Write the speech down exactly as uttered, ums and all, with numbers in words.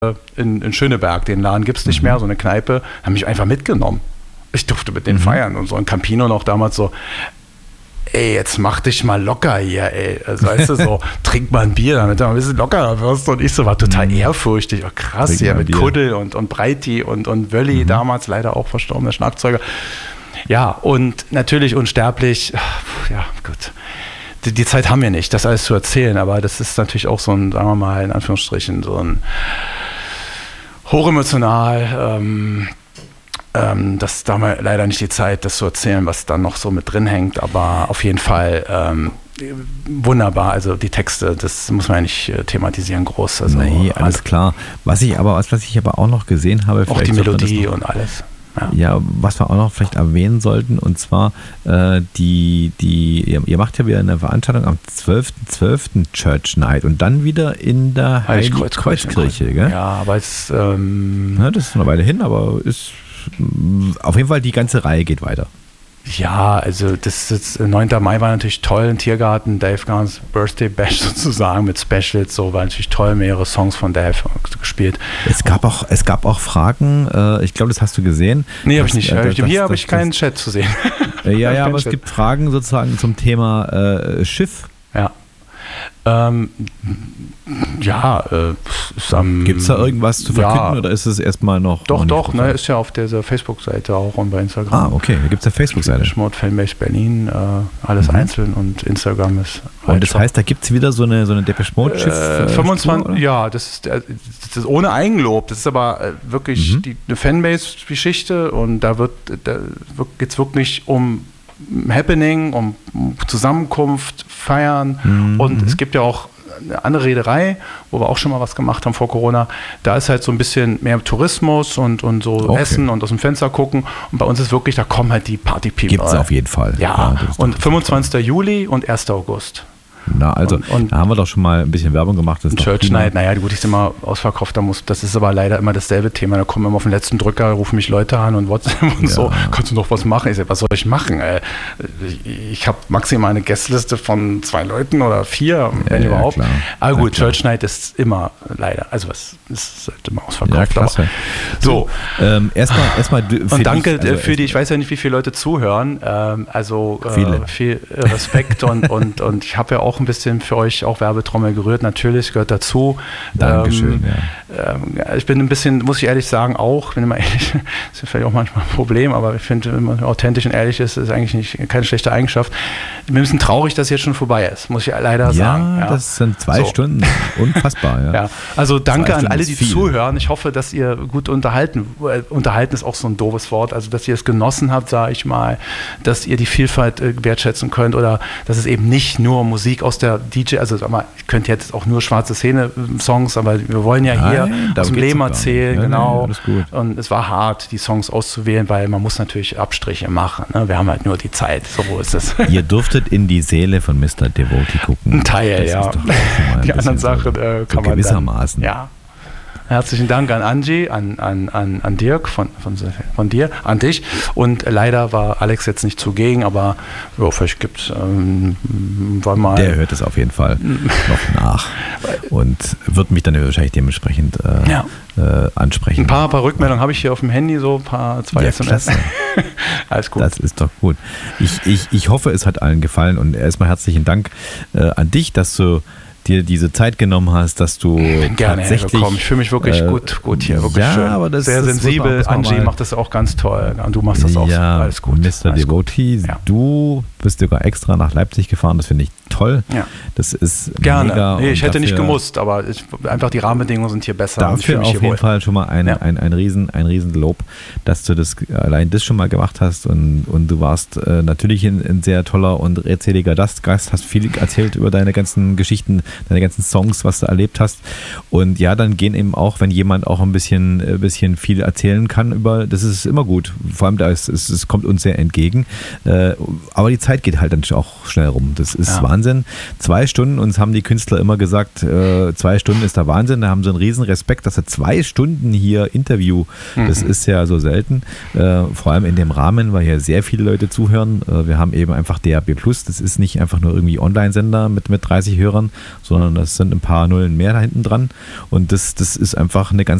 in, in Schöneberg, den Laden gibt es nicht mhm. mehr, so eine Kneipe, haben mich einfach mitgenommen. Ich durfte mit denen mhm. feiern und so in Campino noch damals so, ey, jetzt mach dich mal locker hier, ey. Also, weißt du, so, trink mal ein Bier, damit du mal ein bisschen lockerer wirst. Und ich so war total mhm. ehrfurchtig. Oh, krass, trink hier mit Bier. Kuddel und, und Breiti und, und Wölli, mhm. damals leider auch verstorbener Schlagzeuger. Ja, und natürlich unsterblich, ja, gut. Die, die Zeit haben wir nicht, das alles zu erzählen, aber das ist natürlich auch so ein, sagen wir mal, in Anführungsstrichen, so ein hochemotional, ähm, ähm, das da haben wir leider nicht die Zeit, das zu erzählen, was dann noch so mit drin hängt, aber auf jeden Fall ähm, wunderbar, also die Texte, das muss man ja nicht äh, thematisieren groß. Also, nee, alles also, klar. Was ich aber, was, was ich aber auch noch gesehen habe, auch die Melodie und alles. Ja. ja, was wir auch noch vielleicht erwähnen sollten, und zwar äh, die, die, ihr, ihr macht ja wieder eine Veranstaltung am zwölften zwölften Church Night und dann wieder in der Heiligkreuzkirche, gell? Ja, aber es ähm ja, das ist noch eine Weile hin, aber ist auf jeden Fall, die ganze Reihe geht weiter. Ja, also das ist neunter Mai war natürlich toll im Tiergarten, Dave Garns Birthday Bash sozusagen mit Specials, so war natürlich toll, mehrere Songs von Dave gespielt. Es gab auch, es gab auch Fragen, äh, ich glaube, das hast du gesehen. Nee, habe ich nicht. Äh, das, hier habe ich keinen das, Chat zu sehen. Äh, ja, ja, aber Chat. Es gibt Fragen sozusagen zum Thema äh, Schiff. Ja. Ähm, ja, äh, ähm, gibt es da irgendwas zu verkünden ja, oder ist es erstmal noch? Doch, noch doch, ne, ist ja auf dieser Facebook-Seite auch und bei Instagram. Ah, okay, da gibt es eine Facebook-Seite. Schmort Fanbase Berlin, äh, alles mhm. einzeln und Instagram ist. Und das heißt, da gibt es wieder so eine, so eine Depeche Mode Schiff? Äh, fünfundzwanzig, ja, das ist, das ist ohne Eigenlob, das ist aber wirklich mhm. die, eine Fanbase-Geschichte und da wird, da geht es wirklich um Happening, um Zusammenkunft, Feiern mhm. und es gibt ja auch eine andere Reederei, wo wir auch schon mal was gemacht haben vor Corona, da ist halt so ein bisschen mehr Tourismus und, und so okay. Essen und aus dem Fenster gucken und bei uns ist wirklich, da kommen halt die Party-People. Gibt es auf jeden Fall. Ja, ja und fünfundzwanzigsten Juli und ersten August. Na, also und, und da haben wir doch schon mal ein bisschen Werbung gemacht. Das Church Night, naja, gut, ich ist immer ausverkauft, da muss, das ist aber leider immer dasselbe Thema. Da kommen immer auf den letzten Drücker, rufen mich Leute an und WhatsApp und ja. so, kannst du noch was machen? Ich sage, was soll ich machen? Ich, ich habe maximal eine Gästeliste von zwei Leuten oder vier, ja, wenn ja, überhaupt. Klar. Aber gut, ja, Church Night ist immer leider, also es ist halt immer ausverkauft. Ja, klasse. So, ähm, erstmal, erstmal und danke dich, also für die, ich weiß ja nicht, wie viele Leute zuhören, ähm, also viele. Äh, viel Respekt und, und, und ich habe ja auch ein bisschen für euch auch Werbetrommel gerührt, natürlich gehört dazu. Dankeschön, ähm, ja. Ich bin ein bisschen, muss ich ehrlich sagen, auch, bin immer ehrlich, das ist vielleicht auch manchmal ein Problem, aber ich finde, wenn man authentisch und ehrlich ist, ist eigentlich nicht, keine schlechte Eigenschaft. Ich bin ein bisschen traurig, dass jetzt schon vorbei ist, muss ich leider ja, sagen. Ja, das sind zwei so. Stunden, unfassbar. Ja. Ja. Also danke an alle, die viel. zuhören. Ich hoffe, dass ihr gut unterhalten, unterhalten ist auch so ein doofes Wort, also dass ihr es genossen habt, sage ich mal, dass ihr die Vielfalt äh, wertschätzen könnt oder dass es eben nicht nur Musik aus der D J, also sag mal, ich könnte jetzt auch nur schwarze Szene-Songs, aber wir wollen ja hier Nein, aus dem Leben erzählen, ja, genau. Nee, und es war hart, die Songs auszuwählen, weil man muss natürlich Abstriche machen. Ne? Wir haben halt nur die Zeit, so ist es. Ihr durftet in die Seele von Mister Devotee gucken. Ein Teil, das ja. Die anderen Sachen äh, kann so man gewissermaßen. Dann, ja. Herzlichen Dank an Angie, an, an, an, an Dirk, von, von, von dir, an dich. Und leider war Alex jetzt nicht zugegen, aber jo, vielleicht gibt es ähm, mal. Der hört es auf jeden Fall noch nach und wird mich dann wahrscheinlich dementsprechend äh, ja. äh, ansprechen. Ein paar, paar Rückmeldungen habe ich hier auf dem Handy, so ein paar, zwei ja, S M S. Alles gut. Das ist doch gut. Ich, ich, ich hoffe, es hat allen gefallen und erstmal herzlichen Dank äh, an dich, dass du dir diese Zeit genommen hast, dass du bin gerne tatsächlich... hergekommen. Ich fühle mich wirklich äh, gut, gut hier, wirklich ja, schön. Aber das, sehr das sensibel. Angie macht das auch ganz toll. Und du machst das auch ja, so. Alles gut. Mister Alles Devotee, gut. Ja. Du bist sogar extra nach Leipzig gefahren. Das finde ich toll. Ja. Das ist gerne. mega. Nee, ich hätte nicht gemusst, aber ich, einfach die Rahmenbedingungen sind hier besser. Dafür auf jeden wohl. Fall schon mal ein, ja. ein, ein, Riesen, ein Riesenlob, dass du das allein das schon mal gemacht hast und, und du warst äh, natürlich ein, ein sehr toller und redseliger Gast, hast viel erzählt über deine ganzen Geschichten, deine ganzen Songs, was du erlebt hast. Und ja, dann gehen eben auch, wenn jemand auch ein bisschen, ein bisschen viel erzählen kann über, das ist immer gut. Vor allem, da ist, es, es kommt uns sehr entgegen. Äh, aber die Zeit geht halt dann auch schnell rum. Das ist ja. Wahnsinn. Wahnsinn. Zwei Stunden, uns haben die Künstler immer gesagt, äh, zwei Stunden ist der Wahnsinn. Da haben sie einen riesen Respekt, dass sie zwei Stunden hier Interview, mhm. das ist ja so selten. Äh, vor allem in dem Rahmen, weil hier sehr viele Leute zuhören. Äh, wir haben eben einfach D A B plus, das ist nicht einfach nur irgendwie Online-Sender mit, mit dreißig Hörern, sondern das sind ein paar Nullen mehr da hinten dran. Und das, das ist einfach eine ganz